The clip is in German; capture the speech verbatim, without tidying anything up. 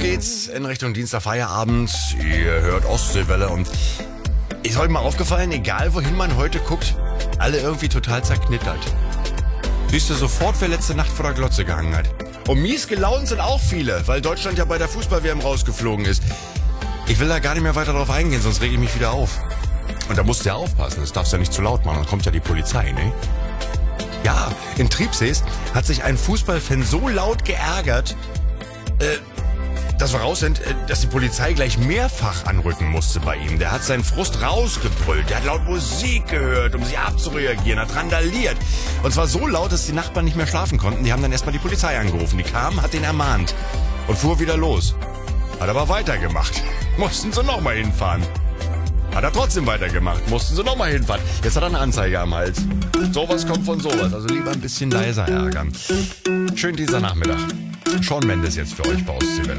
geht's in Richtung Dienstag Feierabend. Ihr hört Ostseewelle und ist heute mal aufgefallen, egal wohin man heute guckt, alle irgendwie total zerknittert. Siehst du sofort, wer letzte Nacht vor der Glotze gehangen hat. Und mies gelaunt sind auch viele, weil Deutschland ja bei der Fußball-W M rausgeflogen ist. Ich will da gar nicht mehr weiter drauf eingehen, sonst rege ich mich wieder auf. Und da musst du ja aufpassen, das darfst du ja nicht zu laut machen, dann kommt ja die Polizei, ne? Ja, in Triebsees hat sich ein Fußballfan so laut geärgert, äh, dass wir raus sind, äh, dass die Polizei gleich mehrfach anrücken musste bei ihm. Der hat seinen Frust rausgebrüllt, der hat laut Musik gehört, um sie abzureagieren, hat randaliert. Und zwar so laut, dass die Nachbarn nicht mehr schlafen konnten. Die haben dann erstmal die Polizei angerufen. Die kam, hat den ermahnt und fuhr wieder los. Hat aber weitergemacht. Mussten sie nochmal hinfahren. Hat er trotzdem weitergemacht. Mussten sie nochmal hinfahren. Jetzt hat er eine Anzeige am Hals. Sowas kommt von sowas. Also lieber ein bisschen leiser ärgern. Schön dieser Nachmittag. Shawn Mendes jetzt für euch bei Ostseewelle.